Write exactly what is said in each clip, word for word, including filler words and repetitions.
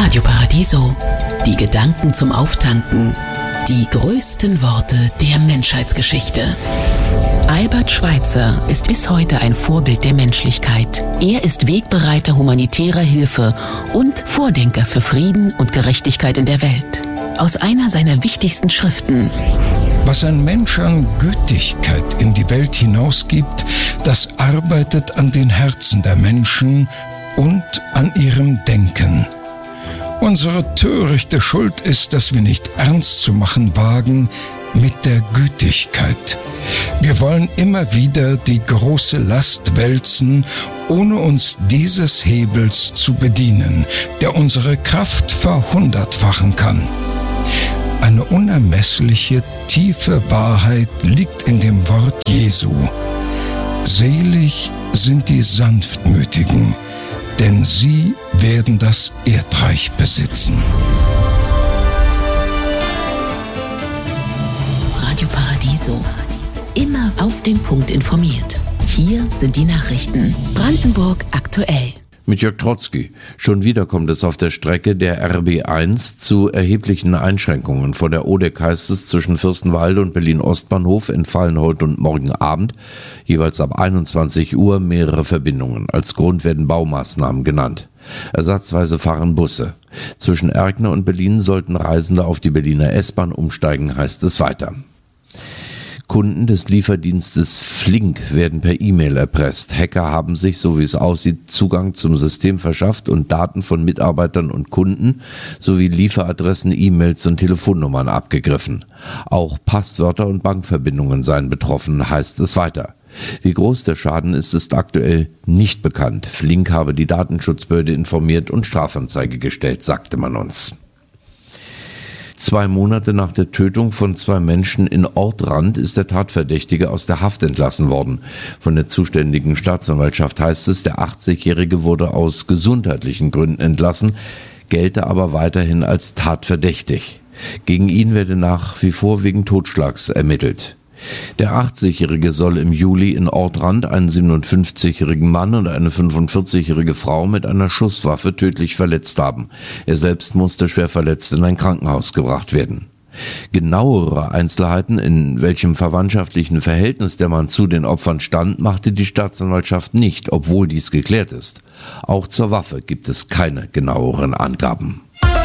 Radio Paradiso. Die Gedanken zum Auftanken. Die größten Worte der Menschheitsgeschichte. Albert Schweitzer ist bis heute ein Vorbild der Menschlichkeit. Er ist Wegbereiter humanitärer Hilfe und Vordenker für Frieden und Gerechtigkeit in der Welt. Aus einer seiner wichtigsten Schriften: Was ein Mensch an Gütigkeit in die Welt hinausgibt, das arbeitet an den Herzen der Menschen und an ihrem Denken. Unsere törichte Schuld ist, dass wir nicht ernst zu machen wagen mit der Gütigkeit. Wir wollen immer wieder die große Last wälzen, ohne uns dieses Hebels zu bedienen, der unsere Kraft verhundertfachen kann. Eine unermessliche, tiefe Wahrheit liegt in dem Wort Jesu. Selig sind die Sanftmütigen, denn sie werden das Erdreich besitzen. Radio Paradiso. Immer auf den Punkt informiert. Hier sind die Nachrichten. Brandenburg aktuell. Mit Jörg Trotzki. Schon wieder kommt es auf der Strecke der R B eins zu erheblichen Einschränkungen. Von der Odeck heißt es, zwischen Fürstenwalde und Berlin-Ostbahnhof entfallen heute und morgen Abend jeweils ab einundzwanzig Uhr mehrere Verbindungen. Als Grund werden Baumaßnahmen genannt. Ersatzweise fahren Busse. Zwischen Erkner und Berlin sollten Reisende auf die Berliner S-Bahn umsteigen, heißt es weiter. Kunden des Lieferdienstes Flink werden per E-Mail erpresst. Hacker haben sich, so wie es aussieht, Zugang zum System verschafft und Daten von Mitarbeitern und Kunden sowie Lieferadressen, E-Mails und Telefonnummern abgegriffen. Auch Passwörter und Bankverbindungen seien betroffen, heißt es weiter. Wie groß der Schaden ist, ist aktuell nicht bekannt. Flink habe die Datenschutzbehörde informiert und Strafanzeige gestellt, sagte man uns. Zwei Monate nach der Tötung von zwei Menschen in Ortrand ist der Tatverdächtige aus der Haft entlassen worden. Von der zuständigen Staatsanwaltschaft heißt es, der achtzigjährige wurde aus gesundheitlichen Gründen entlassen, gelte aber weiterhin als tatverdächtig. Gegen ihn werde nach wie vor wegen Totschlags ermittelt. Der achtzigjährige soll im Juli in Ortrand einen siebenundfünfzigjährigen Mann und eine fünfundvierzigjährige Frau mit einer Schusswaffe tödlich verletzt haben. Er selbst musste schwer verletzt in ein Krankenhaus gebracht werden. Genauere Einzelheiten, in welchem verwandtschaftlichen Verhältnis der Mann zu den Opfern stand, machte die Staatsanwaltschaft nicht, obwohl dies geklärt ist. Auch zur Waffe gibt es keine genaueren Angaben.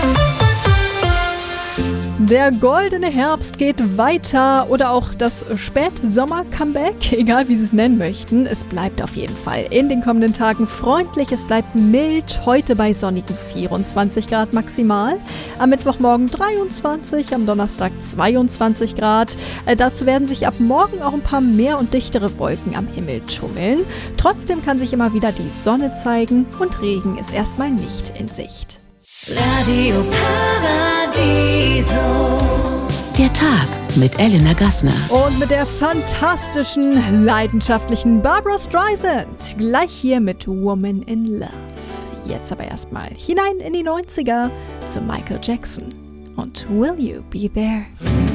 Der goldene Herbst geht weiter oder auch das Spätsommer-Comeback, egal wie Sie es nennen möchten. Es bleibt auf jeden Fall in den kommenden Tagen freundlich, es bleibt mild, heute bei sonnigen vierundzwanzig Grad maximal, am Mittwochmorgen dreiundzwanzig, am Donnerstag zweiundzwanzig Grad. Äh, dazu werden sich ab morgen auch ein paar mehr und dichtere Wolken am Himmel tummeln. Trotzdem kann sich immer wieder die Sonne zeigen und Regen ist erstmal nicht in Sicht. Radio Paradiso. Der Tag mit Elena Gassner. Und mit der fantastischen, leidenschaftlichen Barbra Streisand. Gleich hier mit Woman in Love. Jetzt aber erstmal hinein in die neunziger zu Michael Jackson. Und Will You Be There?